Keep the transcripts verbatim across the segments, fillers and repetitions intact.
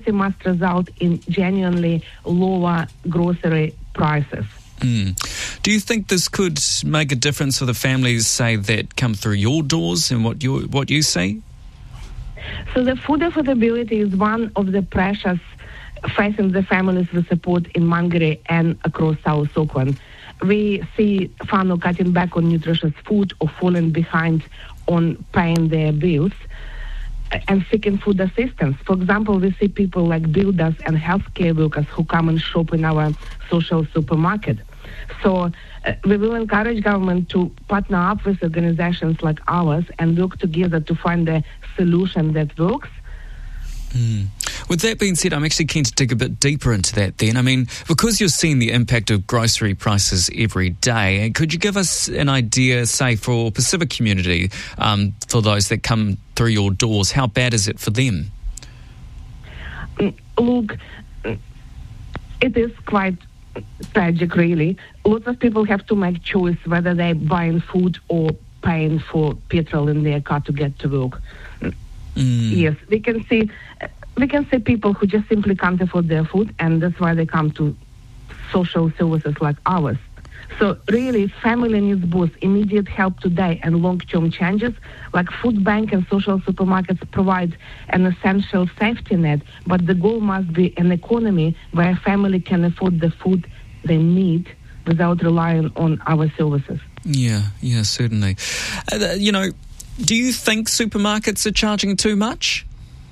must result in genuinely lower grocery prices. Mm. Do you think this could make a difference for the families, say, that come through your doors and what you what you see? So the food affordability is one of the pressures facing the families we support in Mangere and across South Auckland. We see whānau cutting back on nutritious food or falling behind on paying their bills and seeking food assistance. For example, we see people like builders and healthcare workers who come and shop in our social supermarket. So uh, we will encourage government to partner up with organizations like ours and work together to find a solution that works. Mm. With that being said, I'm actually keen to dig a bit deeper into that then. I mean, because you're seeing the impact of grocery prices every day, could you give us an idea, say, for Pacific community, um, for those that come through your doors, how bad is it for them? Mm, look, it is quite tragic, really. Lots of people have to make choice whether they're buying food or paying for petrol in their car to get to work. Mm. Yes, we can see we can see people who just simply can't afford their food, and that's why they come to social services like ours. So really, family needs both immediate help today and long-term changes. Like food bank and social supermarkets provide an essential safety net, but the goal must be an economy where a family can afford the food they need without relying on our services. Yeah, yeah, certainly. Uh, you know, do you think supermarkets are charging too much?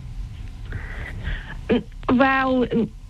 Well,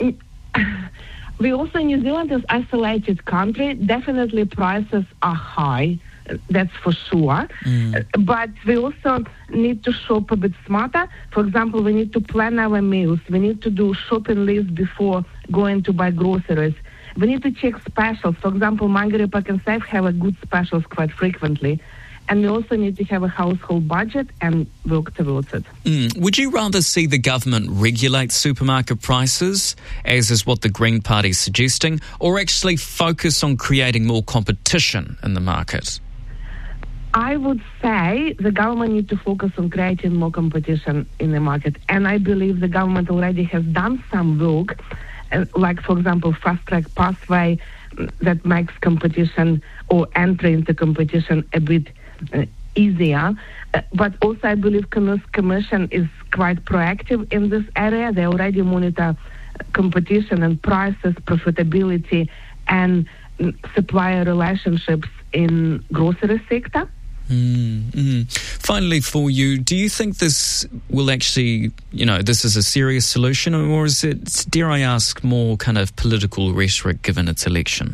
we also, New Zealand is an isolated country. Definitely prices are high, that's for sure. Mm. But we also need to shop a bit smarter. For example, we need to plan our meals. We need to do shopping lists before going to buy groceries. We need to check specials. For example, Mangere Pack and Save have a good specials quite frequently. And we also need to have a household budget and work towards it. Mm. Would you rather see the government regulate supermarket prices, as is what the Green Party is suggesting, or actually focus on creating more competition in the market? I would say the government needs to focus on creating more competition in the market. And I believe the government already has done some work, uh, like, for example, fast-track pathway that makes competition or entry into competition a bit Uh, easier, uh, but also I believe Commerce Commission is quite proactive in this area. They already monitor competition and prices, profitability, and mm, supplier relationships in grocery sector. Mm-hmm. Finally, for you, do you think this will actually, you know, this is a serious solution, or is it, dare I ask, more kind of political rhetoric given its election?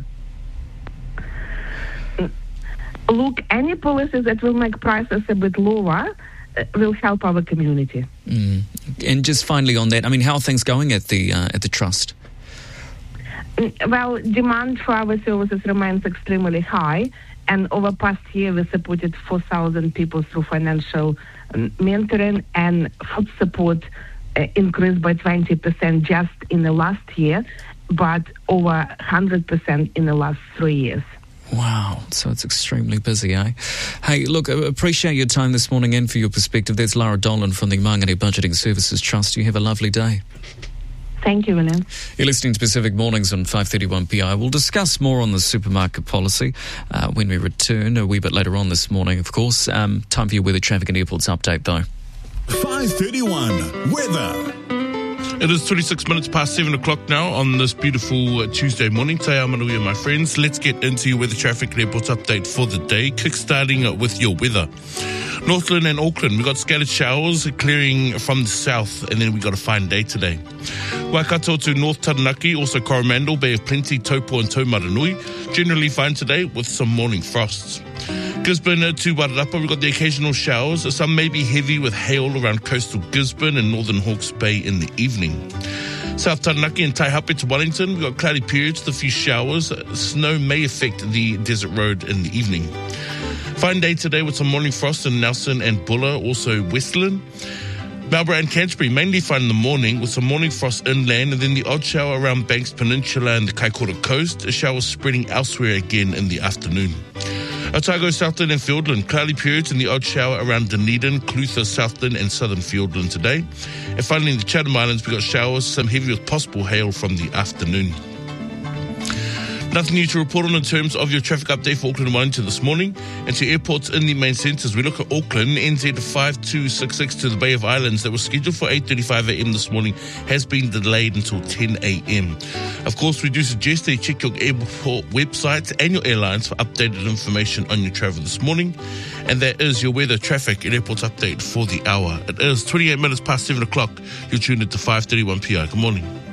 Look, any policies that will make prices a bit lower uh, will help our community. Mm. And just finally on that, I mean, how are things going at the uh, at the trust? Well, demand for our services remains extremely high, and over past year we supported four thousand people through financial um, mentoring, and food support uh, increased by twenty percent just in the last year, but over one hundred percent in the last three years. Wow, so it's extremely busy, eh? Hey, look, I appreciate your time this morning and for your perspective. That's Lara Dolan from the Mangere Budgeting Services Trust. You have a lovely day. Thank you, William. You're listening to Pacific Mornings on five thirty-one P I. We'll discuss more on the supermarket policy uh, when we return a wee bit later on this morning, of course. Um, time for your weather, traffic and airports update, though. five thirty-one, weather. It is twenty-six minutes past seven o'clock now on this beautiful uh, Tuesday morning. Te Amanuia, my friends. Let's get into your weather, traffic and airports update for the day, kick-starting uh, with your weather. Northland and Auckland, we got scattered showers clearing from the south, and then we got a fine day today. Waikato to North Taranaki, also Coromandel, Bay of Plenty, Taupo and Taumaranui. Generally fine today with some morning frosts. Gisborne to Wairarapa, we've got the occasional showers. Some may be heavy with hail around coastal Gisborne and northern Hawke's Bay in the evening. South Taranaki and Taihape to Wellington, we've got cloudy periods with a few showers. Snow may affect the desert road in the evening. Fine day today with some morning frost in Nelson and Bulla, also Westland. Marlborough and Canterbury, mainly fine in the morning with some morning frost inland, and then the odd shower around Banks Peninsula and the Kaikoura coast. A shower spreading elsewhere again in the afternoon. Otago, Southland and Fiordland. Cloudy periods and the odd shower around Dunedin, Clutha, Southland and southern Fiordland today. And finally in the Chatham Islands, we got showers, some heavy with possible hail from the afternoon. Nothing new to report on in terms of your traffic update for Auckland and Wellington this morning. And to airports in the main centres, we look at Auckland. N Z five two six six to the Bay of Islands that was scheduled for eight thirty-five a.m. this morning has been delayed until ten a.m. Of course, we do suggest that you check your airport websites and your airlines for updated information on your travel this morning. And that is your weather, traffic and airports update for the hour. It is twenty-eight minutes past seven o'clock. You're tuned into five thirty-one p.m. Good morning.